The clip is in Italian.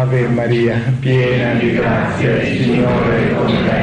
Ave Maria, piena di grazia, il Signore è con te.